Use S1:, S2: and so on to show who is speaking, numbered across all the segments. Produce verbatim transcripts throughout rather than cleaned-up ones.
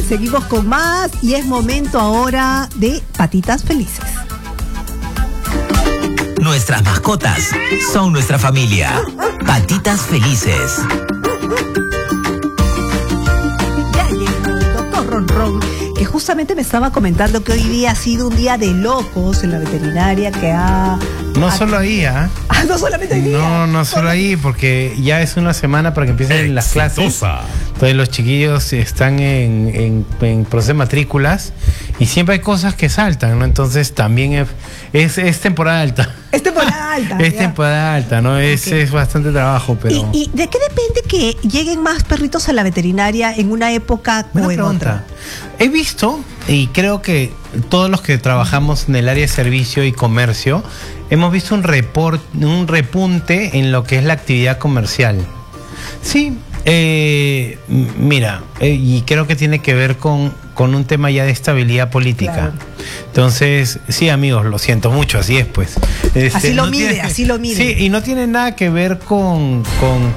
S1: seguimos con más y es momento ahora de Patitas Felices.
S2: Nuestras mascotas son nuestra familia. Patitas Felices.
S1: Ya llegó el doctor Ron Ron, que justamente me estaba comentando que hoy día ha sido un día de locos en la veterinaria que ha...
S3: No
S1: ha...
S3: solo ahí, ¿ah? ¿eh?
S1: Ah, no solamente hoy día.
S3: No, no solo ahí, porque ya es una semana para que empiecen las clases. Entonces los chiquillos están en, en, en proceso de matrículas y siempre hay cosas que saltan, ¿no? Entonces también es, es, es temporada alta.
S1: Es temporada alta.
S3: Es
S1: ya.
S3: temporada alta, ¿no? Es,
S1: Okay.
S3: es bastante trabajo, pero...
S1: ¿Y, ¿Y de qué depende que lleguen más perritos a la veterinaria en una época
S3: Buena
S1: o en
S3: pregunta.
S1: otra?
S3: He visto, y creo que todos los que trabajamos en el área de servicio y comercio, hemos visto un, report, un repunte en lo que es la actividad comercial. Sí, eh, mira, eh, y creo que tiene que ver con, con un tema ya de estabilidad política.
S1: Claro.
S3: Entonces, sí, amigos, lo siento mucho, así es, pues. Este,
S1: Así lo
S3: no
S1: mide,
S3: tiene-
S1: así lo mide.
S3: Sí, y no tiene nada que ver con, con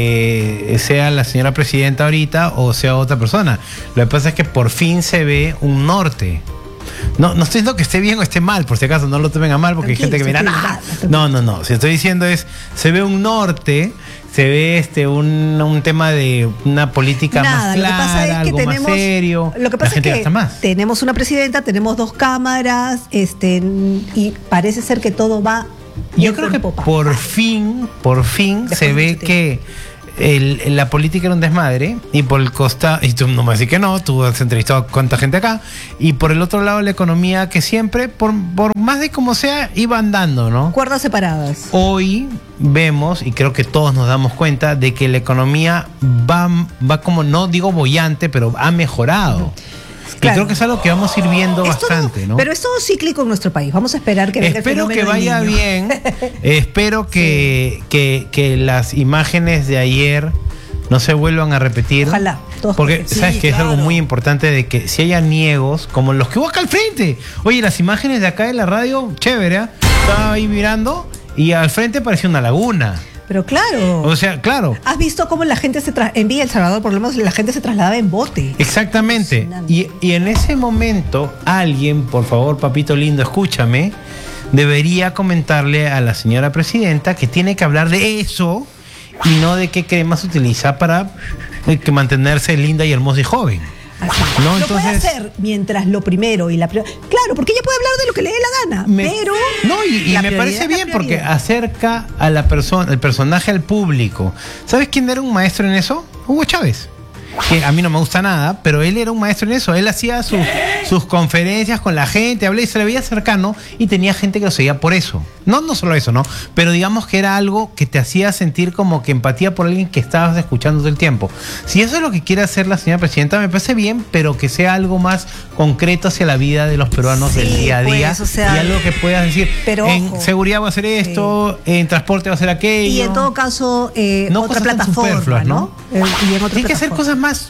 S3: que sea la señora presidenta ahorita o sea otra persona. Lo que pasa es que por fin se ve un norte. No, no estoy diciendo que esté bien o esté mal, por si acaso no lo tomen a mal, porque hay gente que mira,
S1: Tranquilo,
S3: "Nah".
S1: tranquilo.
S3: No, no, no. Si estoy diciendo es, se ve un norte, se ve este un, un tema de una política
S1: Nada,
S3: más
S1: lo que
S3: clara,
S1: pasa es que
S3: algo
S1: tenemos,
S3: más serio.
S1: lo que
S3: La
S1: pasa
S3: gente
S1: es que
S3: gasta más.
S1: tenemos una presidenta, tenemos dos cámaras, este, y parece ser que todo va.
S3: Yo
S1: viento
S3: creo
S1: en
S3: que
S1: popa.
S3: por fin, por fin
S1: Después
S3: se
S1: de
S3: ve
S1: mucho
S3: que el- la política era un desmadre y por el costado, y tú no me decís que no, tú has entrevistado a cuánta gente acá, y por el otro lado la economía que siempre, por, por más de como sea, iba andando, ¿no?
S1: Cuerdas separadas.
S3: Hoy vemos, y creo que todos nos damos cuenta, de que la economía va, va como, no digo boyante, pero ha mejorado.
S1: Claro.
S3: Y creo que es algo que vamos a ir viendo
S1: Es todo-
S3: bastante, ¿no?
S1: Pero es todo cíclico en nuestro país. Vamos a esperar que venga
S3: Espero
S1: el
S3: que
S1: fenómeno del
S3: vaya
S1: niño.
S3: bien. Espero que, que, que las imágenes de ayer no se vuelvan a repetir.
S1: Ojalá, todos
S3: Porque
S1: porque-
S3: sabes
S1: sí,
S3: que es algo
S1: claro.
S3: muy importante de que si haya niegos, como los que hubo acá al frente. Oye, las imágenes de acá de la radio, chévere, ¿eh? Estaba ahí mirando y al frente parecía una laguna.
S1: Pero claro.
S3: O sea, claro.
S1: ¿Has visto cómo la gente se tra- en Villa El Salvador, por lo menos la gente se trasladaba en bote?
S3: Exactamente.
S1: Alucinante.
S3: Y, y en ese momento, alguien, por favor, papito lindo, escúchame, debería comentarle a la señora presidenta que tiene que hablar de eso y no de qué cremas utiliza para eh, que mantenerse linda y hermosa y joven.
S1: Así.
S3: No,
S1: lo puede
S3: entonces-
S1: hacer mientras lo primero y la pri- claro, porque ella puede hablar de lo que le dé la gana,
S3: Me-
S1: pero
S3: no, y, y
S1: la
S3: me
S1: prioridad
S3: parece
S1: es la
S3: bien porque
S1: prioridad.
S3: acerca a la persona, el personaje al público. ¿Sabes quién era un maestro en eso? Hugo Chávez. Que a mí no me gusta nada, pero él era un maestro en eso. Él hacía sus, sus conferencias con la gente, hablaba y se le veía cercano y tenía gente que lo seguía por eso. No, no solo eso, ¿no? Pero digamos que era algo que te hacía sentir como que empatía por alguien que estabas escuchando todo el tiempo. Si eso es lo que quiere hacer la señora presidenta, me parece bien, pero que sea algo más concreto hacia la vida de los peruanos
S1: Sí,
S3: del día a día.
S1: pues, o sea,
S3: y algo que puedas decir,
S1: pero
S3: en
S1: ojo.
S3: seguridad va a hacer esto, en transporte va a hacer aquello.
S1: Y en todo caso, eh,
S3: No
S1: otra
S3: cosas tan
S1: plataforma,
S3: superfluas,
S1: ¿no?
S3: ¿no?
S1: Eh, y en otra
S3: Tiene que hacer
S1: plataforma.
S3: cosas más,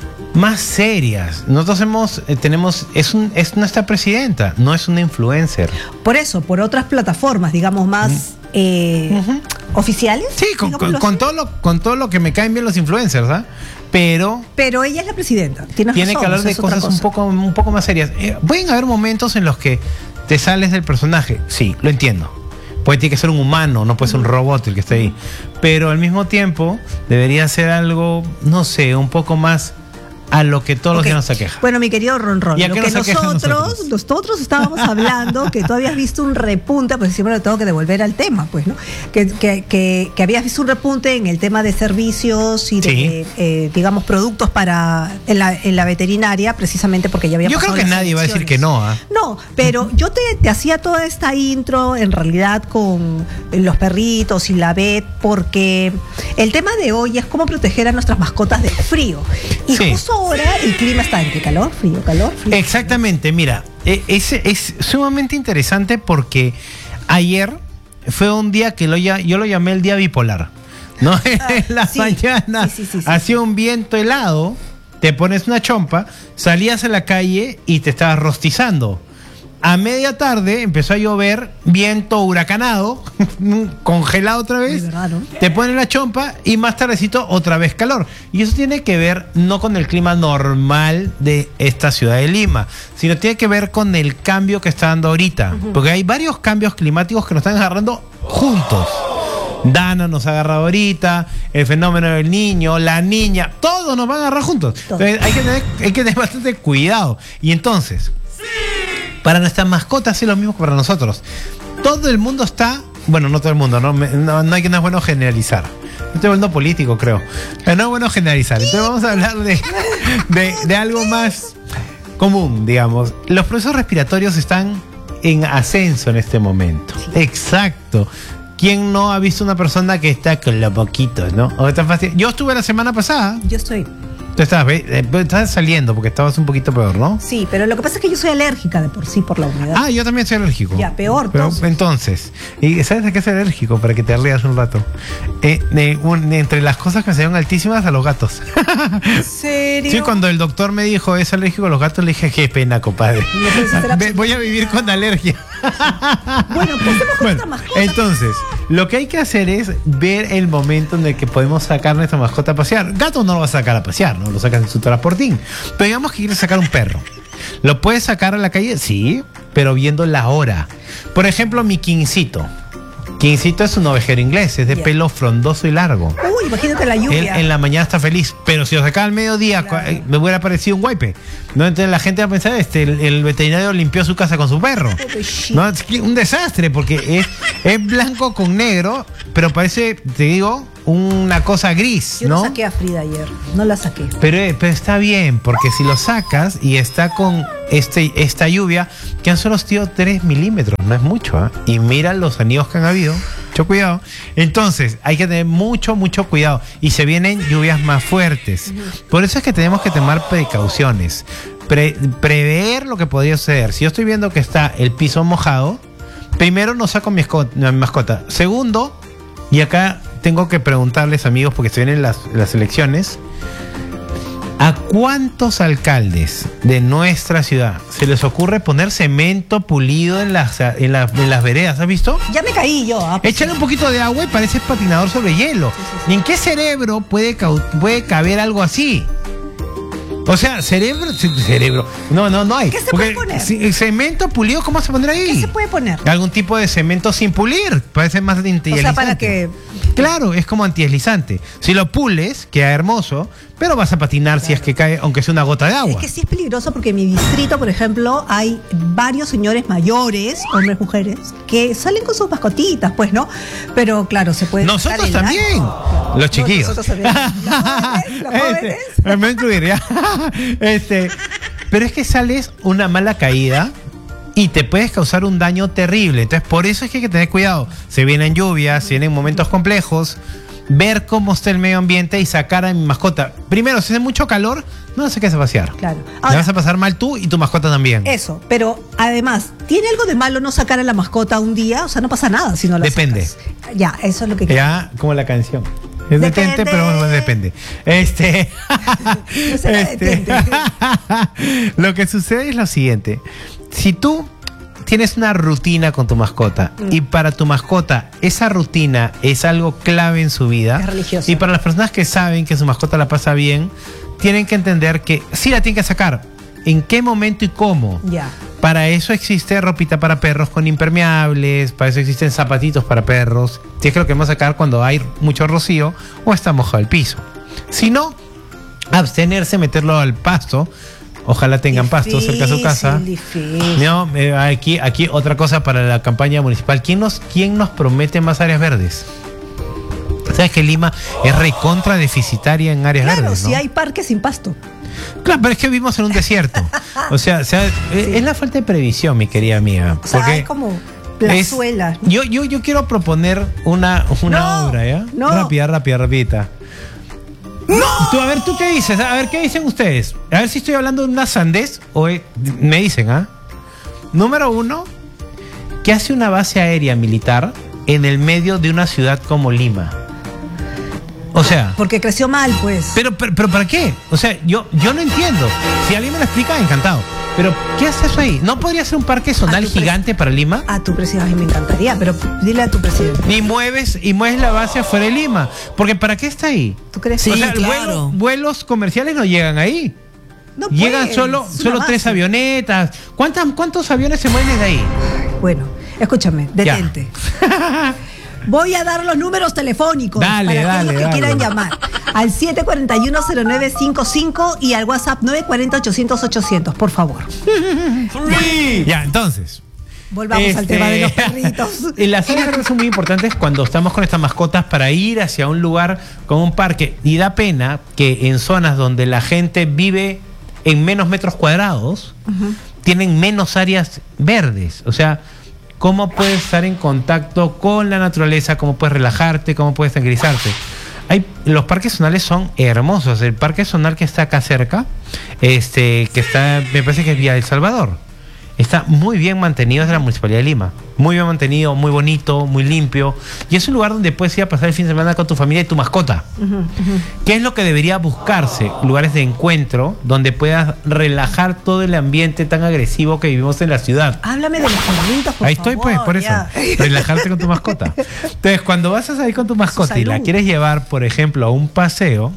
S3: más serias. Nosotros hemos, eh, tenemos, es, un, es nuestra presidenta, no es una influencer.
S1: Por eso, por otras plataformas, digamos, más eh,
S3: Ujú.
S1: oficiales.
S3: Sí, con, con-
S1: digámoslo
S3: con
S1: así.
S3: todo lo, con todo lo que me caen bien los influencers, ¿ah? Pero
S1: Pero ella es la presidenta. Tienes
S3: tiene
S1: razón,
S3: que hablar
S1: eso
S3: de
S1: es otra
S3: cosas un
S1: cosa.
S3: poco, un poco más serias. Eh, pueden haber momentos en los que te sales del personaje, sí, lo entiendo. Puede tiene que ser un humano, no puede ser un robot el que esté ahí. Pero al mismo tiempo debería ser algo, no sé, un poco más a lo que todos los
S1: Ok.
S3: días nos aqueja.
S1: Bueno, mi querido Ron Ron,
S3: ¿Y a
S1: lo
S3: qué
S1: que
S3: nos aqueja a
S1: nosotros,
S3: nosotros?
S1: nosotros estábamos hablando, que tú habías visto un repunte, pues siempre lo tengo que devolver al tema, pues, ¿no? Que, que, que, que habías visto un repunte en el tema de servicios y de,
S3: Sí.
S1: eh, digamos, productos para en la, en la veterinaria, precisamente porque ya había
S3: Yo
S1: pasado
S3: creo que
S1: las
S3: nadie va a decir
S1: elecciones.
S3: que no, ¿ah?
S1: No, pero yo te, te hacía toda esta intro en realidad con los perritos y la vet, porque el tema de hoy es cómo proteger a nuestras mascotas del frío. Y
S3: Sí.
S1: justo ahora el clima está entre calor, frío, calor, frío.
S3: Exactamente, mira, eh, es, es sumamente interesante porque ayer fue un día que lo, ya- yo lo llamé el día bipolar, ¿no? En la
S1: sí,
S3: mañana
S1: sí, sí, sí, sí.
S3: hacía un viento helado, te pones una chompa, salías a la calle y te estabas rostizando. A media tarde empezó a llover, viento huracanado, congelado otra vez.
S1: Muy verdad, ¿no?
S3: Te ponen la chompa y más tardecito otra vez calor. Y eso tiene que ver no con el clima normal de esta ciudad de Lima, sino tiene que ver con el cambio que está dando ahorita. Uh-huh. Porque hay varios cambios climáticos que nos están agarrando juntos. Dana nos ha agarrado ahorita, el fenómeno del niño, la niña, todos nos van a agarrar juntos. Entonces hay que tener, hay que tener bastante cuidado. Y entonces, para nuestras mascotas es lo mismo que para nosotros. Todo el mundo está, bueno, no todo el mundo, no, no, no hay que no es bueno generalizar. Estoy hablando político, creo. Pero no es bueno generalizar. Entonces vamos a hablar de, de, de algo más común, digamos. Los procesos respiratorios están en ascenso en este momento. Exacto. ¿Quién no ha visto una persona que está con los poquitos, no? O está fácil. Yo estuve la semana pasada.
S1: Yo estoy.
S3: Tú estabas, eh, estabas saliendo porque estabas un poquito peor, ¿no?
S1: Sí, pero lo que pasa es que yo soy alérgica de por sí por la humedad.
S3: Ah, yo también soy alérgico.
S1: Ya, peor.
S3: Pero,
S1: entonces.
S3: entonces, ¿y sabes de qué soy alérgico? Para que te rías un rato. Eh, de un, de entre las cosas que me salieron altísimas, a los gatos.
S1: ¿En serio?
S3: Sí, cuando el doctor me dijo es alérgico a los gatos, le dije, qué pena, compadre. Ve, voy a vivir con alergia.
S1: Bueno, pues hacemos con
S3: bueno,
S1: esta mascota.
S3: entonces, lo que hay que hacer es ver el momento en el que podemos sacar nuestra mascota a pasear. Gato no lo va a sacar a pasear, ¿no? Lo sacas en su transportín. Pero digamos que quieres sacar un perro. ¿Lo puedes sacar a la calle? Sí, pero viendo la hora. Por ejemplo, mi Quincito. Quincito es un ovejero inglés, es de
S1: yeah.
S3: pelo frondoso y largo.
S1: Uy, imagínate la lluvia.
S3: Él en la mañana está feliz, pero si lo sacaba al mediodía, claro. me hubiera parecido un guaype. ¿No? Entonces la gente va a pensar, este, el, el veterinario limpió su casa con su perro. ¿No? Es un desastre, porque es, es blanco con negro, pero parece, te digo, una cosa gris,
S1: Yo
S3: ¿no?
S1: no saqué a Frida ayer, no la saqué.
S3: Pero, pero está bien, porque si lo sacas y está con este, esta lluvia, que han solo sido tres milímetros, no es mucho, ¿eh? Y mira los anillos que han habido, mucho cuidado. Entonces, hay que tener mucho, mucho cuidado. Y se vienen lluvias más fuertes. Por eso es que tenemos que tomar precauciones. Pre- prever lo que podría suceder. Si yo estoy viendo que está el piso mojado, primero no saco mi, esco- mi mascota. Segundo, y acá tengo que preguntarles, amigos, porque se vienen las, las elecciones, ¿a cuántos alcaldes de nuestra ciudad se les ocurre poner cemento pulido en las, en la, en las veredas? ¿Has visto?
S1: Ya me caí yo. Ah, pues,
S3: Échale un poquito de agua y pareces patinador sobre hielo.
S1: Sí, sí, sí.
S3: ¿Y en qué cerebro puede, cau- puede caber algo así? O sea, cerebro, c- cerebro. No, no, no hay.
S1: ¿Qué se
S3: Porque
S1: puede poner?
S3: c- cemento pulido, ¿cómo se pondrá ahí?
S1: ¿Qué se puede poner?
S3: Algún tipo de cemento sin pulir. Parece más antideslizante.
S1: O sea, para que...
S3: Claro, es como antideslizante. Si lo pules, queda hermoso, pero vas a patinar claro. si es que cae, aunque sea una gota de agua.
S1: Es que sí es peligroso porque en mi distrito, por ejemplo, hay varios señores mayores, hombres, mujeres, que salen con sus mascotitas, pues, ¿no? Pero claro, se puede...
S3: Nosotros también. Claro. Los chiquillos.
S1: Nosotros también. Los jóvenes, los jóvenes.
S3: Este, me incluiría. Este, pero es que sales una mala caída y te puedes causar un daño terrible. Entonces, por eso es que hay que tener cuidado. Se vienen lluvias, se vienen momentos complejos. Ver cómo está el medio ambiente y sacar a mi mascota. Primero, si hace mucho calor, no la saques a pasear.
S1: Claro.
S3: Ahora, le vas a pasar mal tú y tu mascota también.
S1: Eso, pero además, ¿tiene algo de malo no sacar a la mascota un día? O sea, no pasa nada si no la
S3: Depende.
S1: sacas. Ya, eso es lo que...
S3: Ya, como la canción. Es
S1: Depende.
S3: detente, pero bueno, depende. Este,
S1: No se la
S3: este lo que sucede es lo siguiente. Si tú tienes una rutina con tu mascota mm. y para tu mascota esa rutina es algo clave en su vida,
S1: es religioso.
S3: Y para las personas que saben que su mascota la pasa bien, tienen que entender que sí la tienen que sacar. ¿En qué momento y cómo?
S1: Ya.
S3: Para eso existe ropita para perros con impermeables, para eso existen zapatitos para perros. Si es que lo queremos sacar cuando hay mucho rocío o está mojado el piso. Si no, abstenerse, meterlo al pasto. Ojalá tengan
S1: difícil,
S3: pasto cerca de su casa.
S1: Difícil.
S3: No, eh, aquí, aquí otra cosa para la campaña municipal. ¿Quién nos, quién nos promete más áreas verdes? ¿Sabes que Lima es recontra deficitaria en áreas
S1: claro,
S3: verdes?
S1: Claro,
S3: ¿no?
S1: si hay parques sin pasto.
S3: Claro, pero es que vivimos en un desierto. O sea, o sea sí. es la falta de previsión, mi querida amiga.
S1: O sea,
S3: porque
S1: hay como plazuelas.
S3: Es, yo, yo, yo quiero proponer una, una
S1: no,
S3: obra, ¿ya?
S1: No.
S3: Rápida, rápida, rapidita. ¡No! Tú, a ver, ¿tú qué dices? A ver, ¿qué dicen ustedes? A ver si estoy hablando de una sandez o me dicen, ¿ah? Número uno, ¿qué hace una base aérea militar en el medio de una ciudad como Lima? O sea...
S1: Porque creció mal, pues.
S3: Pero, pero, pero ¿para qué? O sea, yo, yo no entiendo. Si alguien me lo explica, encantado. Pero, ¿qué hace eso ahí? ¿No podría ser un parque zonal gigante para Lima?
S1: A tu presidente, me encantaría, pero dile a tu presidente.
S3: Y mueves, y mueves la base afuera de Lima. Porque ¿para qué está ahí?
S1: ¿Tú crees?
S4: Sí,
S3: o sea,
S4: claro.
S3: vuelo- vuelos comerciales no llegan ahí.
S1: No
S3: Llegan
S1: puedes,
S3: solo,
S1: es una
S3: solo
S1: base.
S3: tres avionetas. ¿Cuántas, ¿Cuántos aviones se mueven desde ahí?
S1: Bueno, escúchame,
S3: Ya.
S1: detente. Voy a dar los números telefónicos
S3: Dale,
S1: para
S3: dale,
S1: aquellos que
S3: dale.
S1: quieran llamar al siete cuatro uno, cero nueve cinco cinco y al WhatsApp nueve cuatro cero, ochocientos, ochocientos, por favor.
S3: Ya, entonces.
S1: Volvamos al
S3: Este,
S1: tema de los perritos.
S3: Y las zonas verdes son muy importantes cuando estamos con estas mascotas para ir hacia un lugar como un parque. Y da pena que en zonas donde la gente vive en menos metros cuadrados,
S1: Ujú.
S3: tienen menos áreas verdes. O sea, ¿cómo puedes estar en contacto con la naturaleza? ¿Cómo puedes relajarte? ¿Cómo puedes tranquilizarte? Hay, los parques zonales son hermosos. El parque zonal que está acá cerca, este, que está, me parece que es Vía El Salvador, está muy bien mantenido, es de la Municipalidad de Lima. Muy bien mantenido, muy bonito, muy limpio. Y es un lugar donde puedes ir a pasar el fin de semana con tu familia y tu mascota.
S1: Ujú, ujú.
S3: ¿Qué es lo que debería buscarse? Lugares de encuentro donde puedas relajar todo el ambiente tan agresivo que vivimos en la ciudad.
S1: Háblame de los perritos, por
S3: Ahí estoy,
S1: favor,
S3: pues, por eso.
S1: ya.
S3: Relajarte con tu mascota. Entonces, cuando vas a salir con tu mascota y la
S1: salud.
S3: quieres llevar, por ejemplo, a un paseo,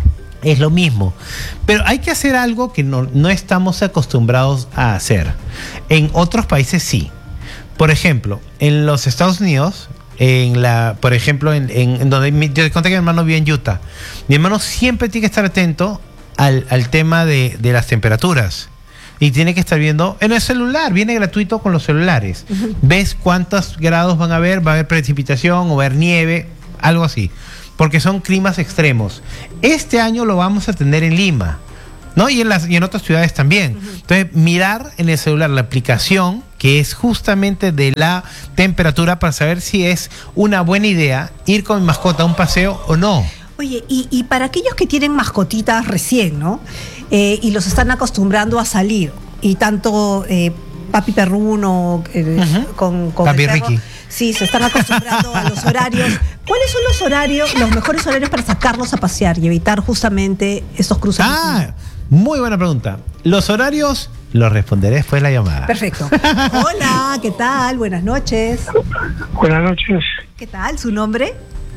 S3: es lo mismo. Pero hay que hacer algo que no, no estamos acostumbrados a hacer. En otros países sí. Por ejemplo, en los Estados Unidos, en la, por ejemplo, en, en, en donde mi, yo te conté que mi hermano vive en Utah. Mi hermano siempre tiene que estar atento al, al tema de, de las temperaturas. Y tiene que estar viendo en el celular, viene gratuito con los celulares. Uh-huh. Ves cuántos grados van a haber, va a haber precipitación o va a haber nieve, algo así. Porque son climas extremos. Este año lo vamos a tener en Lima, ¿no? Y en las y en otras ciudades también. Uh-huh. Entonces, mirar en el celular la aplicación que es justamente de la temperatura para saber si es una buena idea ir con mi mascota a un paseo o no.
S1: Oye, y, y para aquellos que tienen mascotitas recién, ¿no? Eh, y los están acostumbrando a salir, y tanto eh, papi perruno eh, uh-huh. con, con
S3: papi
S1: el perro,
S3: Ricky.
S1: Sí, se están acostumbrando a los horarios. ¿Cuáles son los horarios, los mejores horarios para sacarlos a pasear y evitar justamente estos cruces?
S3: Ah, muy buena pregunta. Los horarios los responderé después de la llamada.
S1: Perfecto. Hola, ¿qué tal? Buenas noches.
S5: Buenas noches.
S1: ¿Qué tal? ¿Su nombre?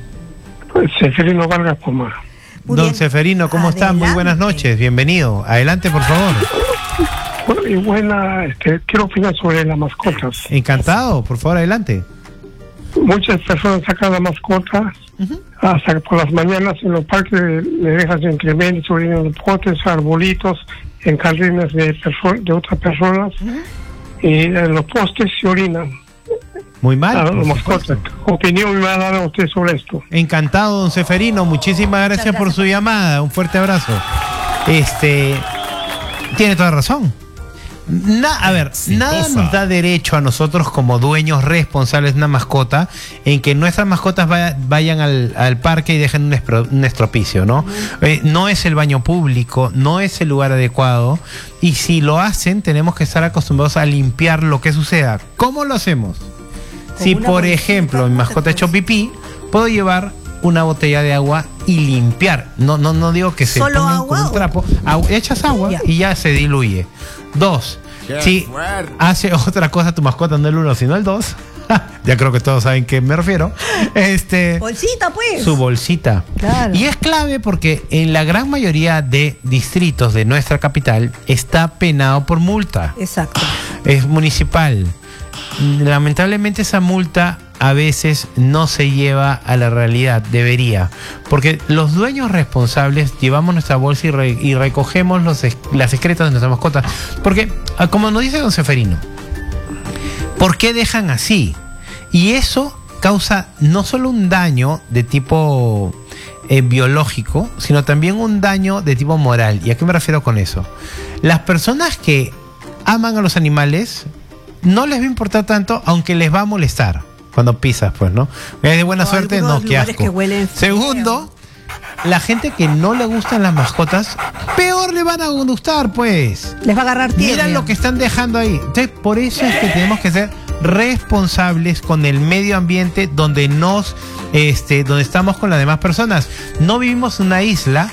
S5: Seferino Vargas Pomar.
S1: Muy
S3: Don
S1: bien.
S3: Seferino, ¿cómo está? Muy buenas noches, bienvenido. Adelante, por favor.
S5: Bueno, y buena, este, quiero opinar sobre las mascotas.
S3: Encantado, por favor, adelante.
S5: Muchas personas sacan las mascotas uh-huh. hasta por las mañanas en los parques le dejan incrementos, orinan en potes, arbolitos, en jardines de, perso- de otras personas uh-huh. y en los postes se orinan.
S3: Muy mal.
S5: A las mascotas. Opinión me va a dar usted sobre esto.
S3: Encantado, don Seferino. Muchísimas gracias, gracias por su llamada. Un fuerte abrazo. Este tiene toda razón. Na, a ver, sí, nada cosa. Nos da derecho a nosotros como dueños responsables de una mascota en que nuestras mascotas vaya, vayan al, al parque y dejen un, espro, un estropicio, ¿no? Uh-huh. Eh, no es el baño público, no es el lugar adecuado, y si lo hacen tenemos que estar acostumbrados a limpiar lo que suceda. ¿Cómo lo hacemos? Si por ejemplo mi mascota ha hecho pipí, puedo llevar una botella de agua y limpiar. No, no, no digo que se pongan con un trapo. Agu- echas agua yeah. y ya se diluye. Dos, Qué si fuerte. Hace otra cosa tu mascota, no el uno, sino el dos. Ya creo que todos saben a qué me refiero. Este,
S1: bolsita, pues.
S3: Su bolsita.
S1: Claro.
S3: Y es clave porque en la gran mayoría de distritos de nuestra capital está penado por multa.
S1: Exacto.
S3: Es municipal. Lamentablemente esa multa a veces no se lleva a la realidad, debería, porque los dueños responsables llevamos nuestra bolsa y, re, y recogemos los, las excretas de nuestra mascota, porque como nos dice don Seferino, ¿por qué dejan así? Y eso causa no solo un daño de tipo eh, biológico, sino también un daño de tipo moral. ¿Y a qué me refiero con eso? Las personas que aman a los animales no les va a importar tanto, aunque les va a molestar cuando pisas, pues, ¿no? Es de buena no, suerte, no, qué asco. Segundo, la gente que no le gustan las mascotas, peor le van a gustar, pues.
S1: Les va a agarrar tierra.
S3: Miran lo que están dejando ahí. Entonces, por eso es que tenemos que ser responsables con el medio ambiente donde nos, este, donde estamos con las demás personas. No vivimos en una isla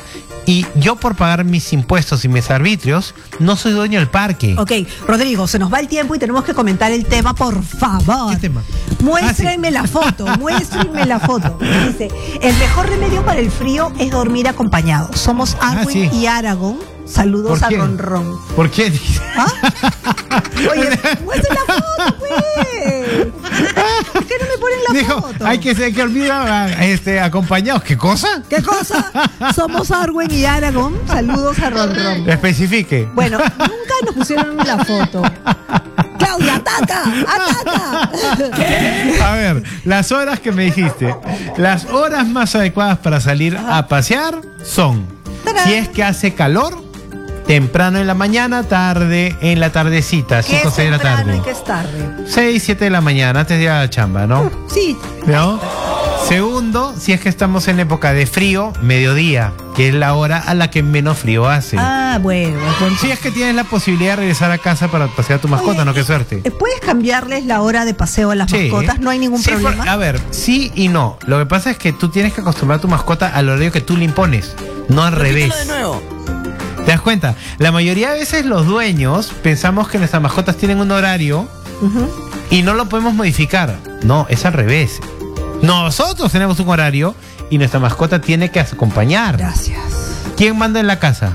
S3: Y yo, por pagar mis impuestos y mis arbitrios, no soy dueño del parque.
S1: Ok, Rodrigo, se nos va el tiempo y tenemos que comentar el tema, por favor.
S3: ¿Qué tema?
S1: Muéstrenme
S3: Ah, sí.
S1: la foto, muéstrenme la foto. Dice, el mejor remedio para el frío es dormir acompañado. Somos Arwin
S3: Ah, sí.
S1: y Aragón. Saludos
S3: ¿Por
S1: a
S3: qué?
S1: Ron Ron.
S3: ¿Por qué?
S1: ¿Ah? Oye, muestren la foto, pues. ¿Por qué no me ponen la
S3: Dijo,
S1: foto?
S3: hay que ser que olvida este, acompañados. ¿Qué cosa?
S1: ¿Qué cosa? Somos Arwen y Aragón. Saludos a Ron Ron.
S3: Especifique.
S1: Bueno, nunca nos pusieron la foto. Claudia, ataca, ataca.
S3: A ver, las horas que me dijiste. Las horas más adecuadas para salir a pasear son,
S1: ¡Tarán!
S3: si es que hace calor, temprano en la mañana, tarde en la tardecita,
S1: ¿Qué
S3: cinco o
S1: es
S3: seis de la
S1: temprano
S3: tarde.
S1: y qué es tarde?
S3: seis, siete de la mañana, antes de ir a la chamba, ¿no?
S1: Sí.
S3: ¿No? Segundo, si es que estamos en época de frío, mediodía, que es la hora a la que menos frío hace.
S1: Ah, bueno. es buen-
S3: Si es que tienes la posibilidad de regresar a casa para pasear a tu mascota,
S1: Oye,
S3: ¿no? Qué suerte.
S1: eh, ¿Puedes cambiarles la hora de paseo a las
S3: Sí.
S1: mascotas? No hay ningún
S3: Sí,
S1: problema.
S3: por- a ver, sí y no. Lo que pasa es que tú tienes que acostumbrar a tu mascota al horario que tú le impones, no al revés.
S2: Repítelo de nuevo.
S3: ¿Te das cuenta? La mayoría de veces los dueños pensamos que nuestras mascotas tienen un horario
S1: Ujú.
S3: y no lo podemos modificar. No, es al revés. Nosotros tenemos un horario y nuestra mascota tiene que acompañar.
S1: Gracias.
S3: ¿Quién manda en la casa?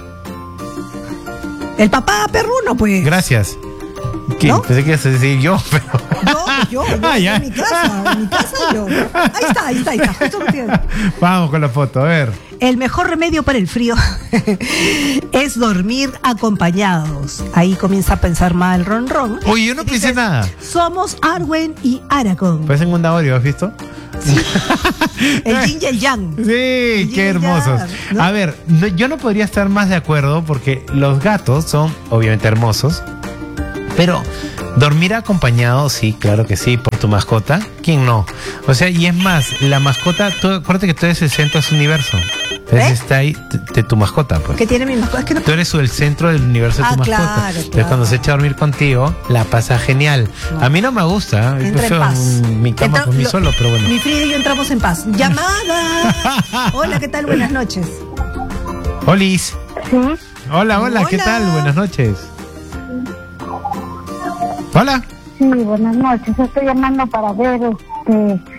S1: El papá perruno, pues.
S3: Gracias. ¿Qué?
S1: ¿No?
S3: Pensé que ibas a decir yo, pero...
S1: Yo, yo, yo,
S3: Ah, ya.
S1: en mi casa, en mi casa yo. Ahí está, ahí está, ahí está, justo lo tiene.
S3: Vamos con la foto, a ver.
S1: El mejor remedio para el frío es dormir acompañados. Ahí comienza a pensar mal Ron Ron.
S3: Oye, yo no pensé
S1: Dices,
S3: nada.
S1: Somos Arwen y Aragón.
S3: Parecen un Oreo, ¿has visto?
S1: El yin y el yang.
S3: Sí,
S1: Y
S3: qué
S1: ya,
S3: hermosos.
S1: ¿no?
S3: A ver, no- yo no podría estar más de acuerdo porque los gatos son obviamente hermosos, pero dormir acompañado, sí, claro que sí, por tu mascota, ¿quién no? O sea, y es más, la mascota, tú, acuérdate que tú eres el centro de su universo. Entonces
S1: ¿Eh?
S3: está ahí de, de tu mascota, pues.
S1: ¿Qué tiene mi mascota? Es que no.
S3: Tú eres el centro del universo de
S1: Ah,
S3: tu mascota.
S1: claro,
S3: Entonces
S1: claro.
S3: cuando se echa a dormir contigo, la pasa genial.
S1: No.
S3: A mí no me gusta, yo
S1: Entra en
S3: prefiero
S1: paz.
S3: mi cama
S1: Entra-
S3: por mí
S1: lo-
S3: solo, pero bueno.
S1: Mi Frida y yo entramos en paz. ¡Llamada! Hola, ¿qué tal? Buenas noches.
S3: Olis.
S4: Sí,
S3: Hola, hola, ¿qué
S1: Hola.
S3: tal? Buenas noches. Hola.
S4: sí, buenas noches. Estoy llamando para ver este,